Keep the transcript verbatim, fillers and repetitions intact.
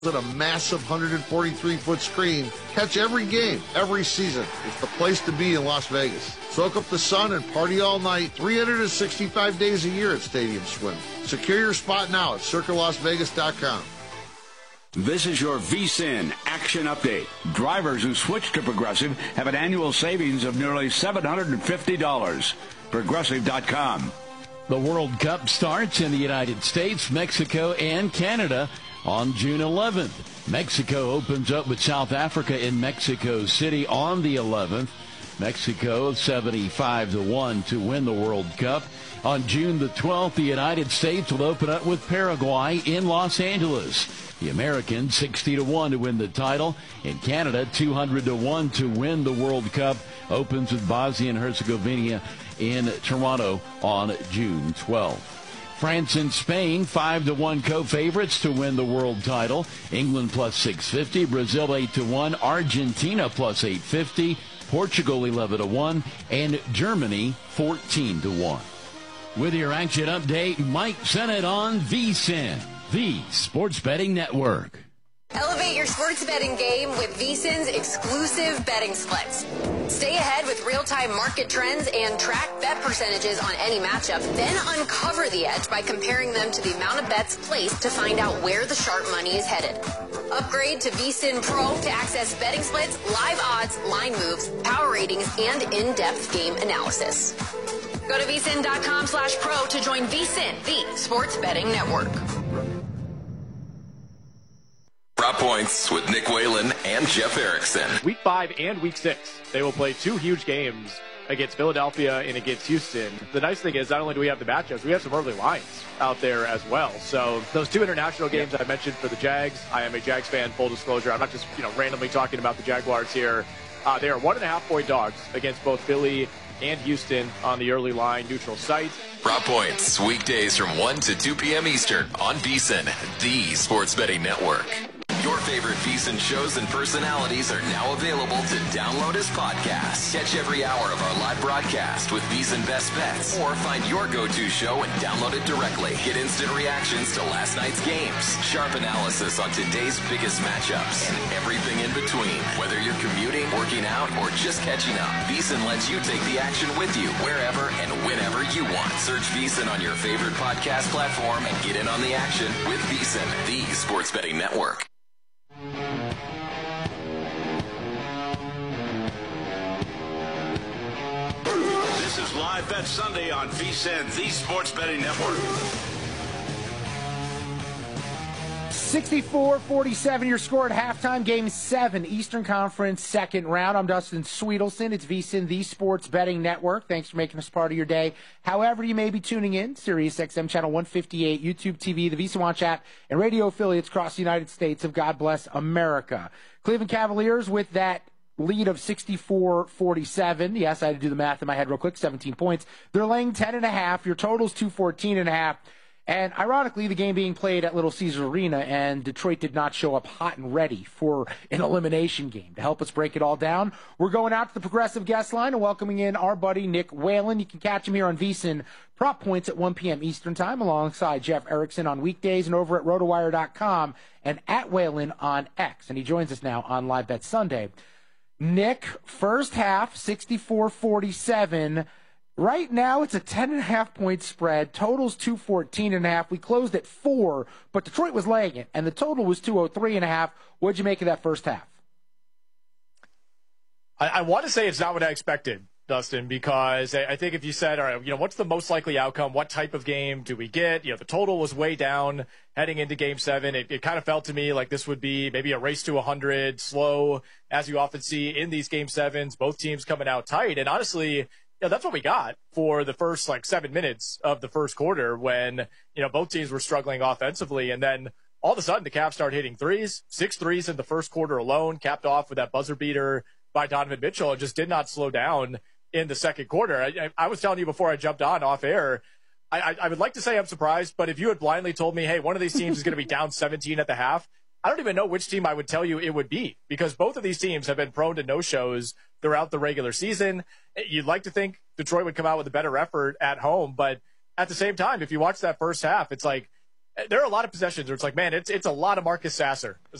at a massive one hundred forty-three foot screen. Catch every game, every season. It's the place to be in Las Vegas. Soak up the sun and party all night, three hundred sixty-five days a year at Stadium Swim. Secure your spot now at circa las vegas dot com. This is your V S I N Action Update. Drivers who switch to Progressive have an annual savings of nearly seven hundred fifty dollars. Progressive dot com. The World Cup starts in the United States, Mexico, and Canada on June eleventh. Mexico opens up with South Africa in Mexico City on the eleventh. Mexico seventy-five to one to win the World Cup. On June the twelfth, the United States will open up with Paraguay in Los Angeles. The Americans sixty to one to win the title. In Canada, two hundred to one to win the World Cup. Opens with Bosnia and Herzegovina in Toronto on June twelfth. France and Spain, five to one co-favorites to win the world title. England plus six fifty, Brazil eight to one, Argentina plus eight fifty, Portugal eleven to one, and Germany fourteen to one. With your action update, Mike Sennett on V S I N, the Sports Betting Network. Elevate your sports betting game with V S I N's exclusive betting splits. Stay ahead with real-time market trends and track bet percentages on any matchup, then uncover the edge by comparing them to the amount of bets placed to find out where the sharp money is headed. Upgrade to V S I N Pro to access betting splits, live odds, line moves, power ratings, and in-depth game analysis. Go to V S I N dot com slash pro to join V S I N, the Sports Betting Network. Prop Points with Nick Whalen and Jeff Erickson. Week five and week six, they will play two huge games against Philadelphia and against Houston. The nice thing is not only do we have the matchups, we have some early lines out there as well. So those two international games I mentioned for the Jags, I am a Jags fan, full disclosure. I'm not just you know randomly talking about the Jaguars here. Uh, they are one and a half point dogs against both Philly and Houston on the early line neutral site. Prop Points, weekdays from one to two p.m. Eastern on V S I N, the Sports Betting Network. Your favorite V S I N shows and personalities are now available to download as podcasts. Catch every hour of our live broadcast with V S I N Best Bets, or find your go-to show and download it directly. Get instant reactions to last night's games, sharp analysis on today's biggest matchups, and everything in between. Whether you're commuting, working out, or just catching up, V S I N lets you take the action with you wherever and whenever you want. Search V S I N on your favorite podcast platform and get in on the action with V S I N, the Sports Betting Network. This is Live Bet Sunday on V S I N, the Sports Betting Network. sixty-four forty-seven, your score at halftime, Game seven, Eastern Conference, second round. I'm Dustin Sweetelson. It's V S I N, the Sports Betting Network. Thanks for making us part of your day. However you may be tuning in, Sirius X M Channel one fifty-eight, YouTube T V, the V S I N Watch app, and radio affiliates across the United States of God Bless America. Cleveland Cavaliers with that lead of sixty-four forty-seven. Yes, I had to do the math in my head real quick, seventeen points. They're laying ten and a half. Your total's two fourteen and a half. And ironically, the game being played at Little Caesars Arena, and Detroit did not show up hot and ready for an elimination game. To help us break it all down, we're going out to the Progressive guest line and welcoming in our buddy Nick Whalen. You can catch him here on V S I N Prop Points at one p.m. Eastern Time, alongside Jeff Erickson on weekdays and over at rotowire dot com and at Whalen on X. And he joins us now on Live Bet Sunday. Nick, first half, sixty-four forty-seven. Right now, it's a ten and a half point spread. Total's two fourteen and a half. We closed at four, but Detroit was laying it, and the total was two oh three and a half. What'd you make of that first half? I, I want to say it's not what I expected, Dustin, because I, I think if you said, all right, you know, what's the most likely outcome? What type of game do we get? You know, the total was way down heading into Game seven. It, it kind of felt to me like this would be maybe a race to one hundred, slow, as you often see in these Game sevens, both teams coming out tight. And honestly, yeah, that's what we got for the first like seven minutes of the first quarter when, you know, both teams were struggling offensively. And then all of a sudden the Cavs start hitting threes, six threes in the first quarter alone, capped off with that buzzer beater by Donovan Mitchell, and just did not slow down in the second quarter. I, I was telling you before I jumped on off air, I, I, I would like to say I'm surprised, but if you had blindly told me, hey, one of these teams is going to be down seventeen at the half, I don't even know which team I would tell you it would be, because both of these teams have been prone to no-shows throughout the regular season. You'd like to think Detroit would come out with a better effort at home, but at the same time, if you watch that first half, it's like there are a lot of possessions where it's like, man, it's it's a lot of Marcus Sasser.